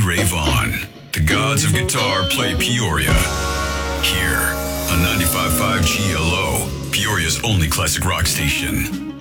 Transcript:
Ray Vaughan. The gods of guitar play Peoria. Here on 95.5 GLO, Peoria's only classic rock station.